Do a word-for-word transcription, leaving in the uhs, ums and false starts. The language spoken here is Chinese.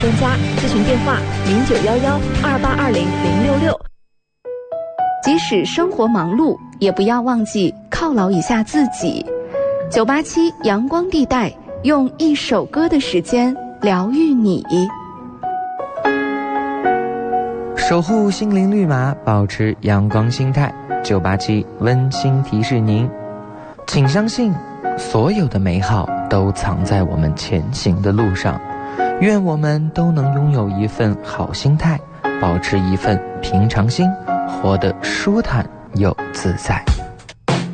专家，咨询电话零九幺幺二八二零零六六。 即使生活忙碌，也不要忘记犒劳一下自己。九八七阳光地带，用一首歌的时间疗愈你。 守护心灵绿码，保持阳光心态。九八七温馨提示您，请相信，所有的美好都藏在我们前行的路上。愿我们都能拥有一份好心态，保持一份平常心，活得舒坦又自在。